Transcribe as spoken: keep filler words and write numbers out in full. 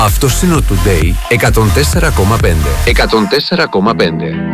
Αυτός είναι ο Today εκατόν τέσσερα κόμμα πέντε. εκατόν τέσσερα κόμμα πέντε.